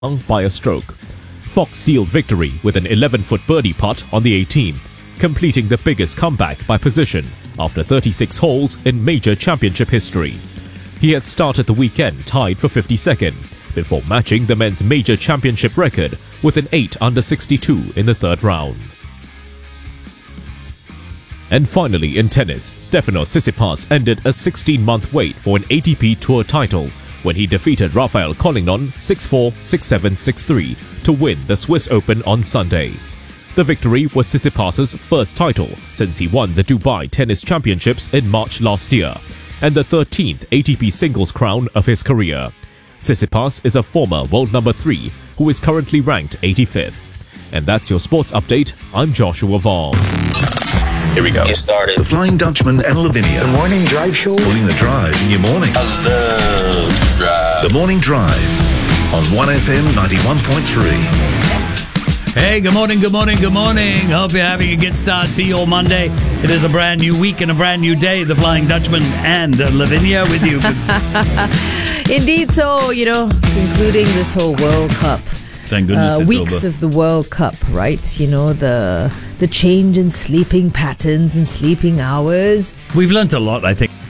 by a stroke. Fox sealed victory with an 11-foot birdie putt on the 18th, completing the biggest comeback by position after 36 holes in major championship history. He had started the weekend tied for 52nd, before matching the men's major championship record with an 8 under 62 in the third round. And finally in tennis, Stefanos Tsitsipas ended a 16-month wait for an ATP Tour title when he defeated Rafael Collignon 6-4, 6-7, 6-3 to win the Swiss Open on Sunday. The victory was Tsitsipas's first title since he won the Dubai Tennis Championships in March last year, and the 13th ATP singles crown of his career. Tsitsipas is a former world number 3 who is currently ranked 85th. And that's your sports update. I'm Joshua Vaughan. Here we go. Get started. The Flying Dutchman and Lavinia. The morning drive show. Morning the drive in your morning. I love to drive. The morning drive on 1FM 91.3. Hey, good morning, good morning, good morning. Hope you're having a good start to your Monday. It is a brand new week and a brand new day. The Flying Dutchman and Lavinia with you. Indeed, so, concluding this whole World Cup. Thank goodness it's weeks over. of the World Cup, right? The change in sleeping patterns and sleeping hours. We've learnt a lot, I think.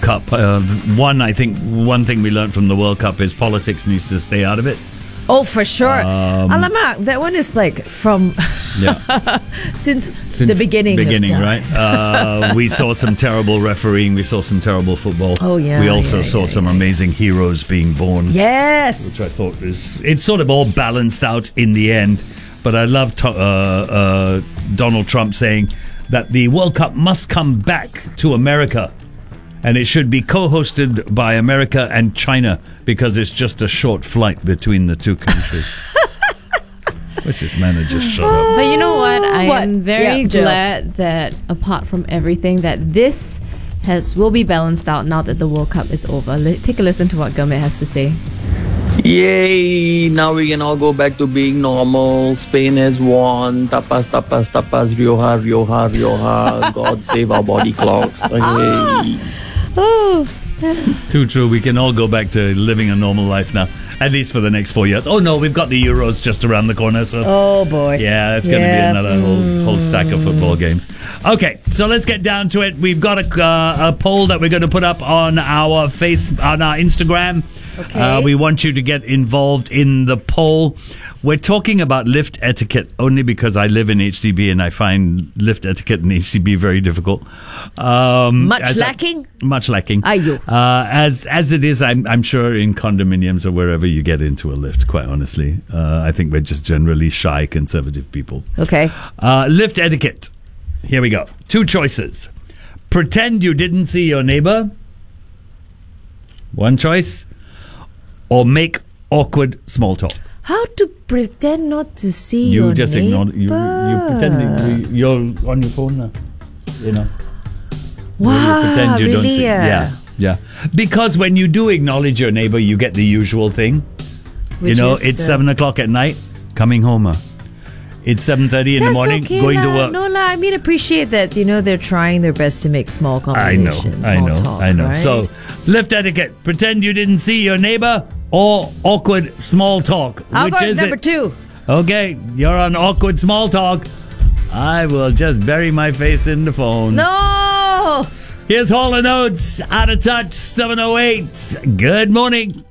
One thing we learned from the World Cup is politics needs to stay out of it. Oh, for sure. Alamak, that one is like from since the beginning of time. Right? We saw some terrible refereeing. We saw some terrible football. Oh, yeah. We also saw some amazing heroes being born. Yes. Which I thought it's sort of all balanced out in the end. But I love Donald Trump saying that the World Cup must come back to America. And it should be co-hosted by America and China because it's just a short flight between the two countries. What's this man just shut up? But you know what? I am very Jill. glad that apart from everything, that this will be balanced out now that the World Cup is over. Take a listen to what Gurmit has to say. Yay! Now we can all go back to being normal. Spain has won. Tapas, tapas, tapas. Rioja, Rioja, Rioja. God save our body clocks. Yay. Too true. We can all go back to living a normal life now, at least for the next 4 years. Oh no, we've got the Euros just around the corner. So oh boy, yeah, it's going to be another whole stack of football games. Okay, so let's get down to it. We've got a poll that we're going to put up on our Instagram. Okay. We want you to get involved in the poll. We're talking about lift etiquette only because I live in HDB and I find lift etiquette in HDB very difficult. Much lacking. Are you? As it is, I'm sure in condominiums or wherever you get into a lift. Quite honestly, I think we're just generally shy, conservative people. Okay. Lift etiquette. Here we go. 2 choices. Pretend you didn't see your neighbor. 1 choice. Or make awkward small talk. How to pretend not to see You your just neighbor? ignore. You pretend you're on your phone now. Wow, You pretend you really? don't see. Yeah. Because when you do acknowledge your neighbor, you get the usual thing. Which is It's 7 o'clock at night, coming home. It's 7:30 in the morning, okay, going to work. No, I mean, appreciate that, they're trying their best to make small conversations. I know. Right? So, lift etiquette. Pretend you didn't see your neighbor or awkward small talk. I'll Which go with is number it? 2. Okay, you're on awkward small talk. I will just bury my face in the phone. No! Here's Hall & Oates, Out of Touch, 708. Good morning.